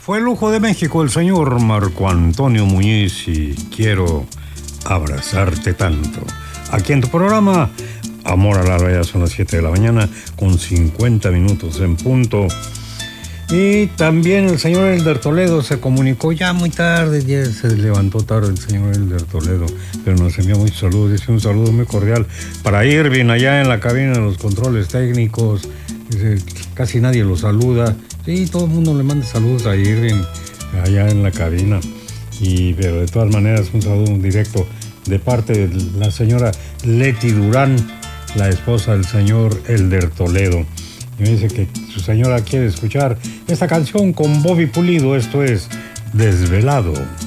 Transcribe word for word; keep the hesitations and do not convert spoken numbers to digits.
Fue el lujo de México el señor Marco Antonio Muñiz y quiero abrazarte tanto. Aquí en tu programa, Amor a la Raya, son las siete de la mañana con cincuenta minutos en punto. Y también el señor Elder Toledo se comunicó ya muy tarde, ya se levantó tarde el señor Elder Toledo, pero nos envió muchos saludos, dice un saludo muy cordial para Irving allá en la cabina de los controles técnicos, dice, casi nadie lo saluda, sí, todo el mundo le manda saludos a Irving allá en la cabina, y pero de todas maneras un saludo directo de parte de la señora Leti Durán, la esposa del señor Elder Toledo. Y me dice que su señora quiere escuchar esta canción con Bobby Pulido, esto es Desvelado.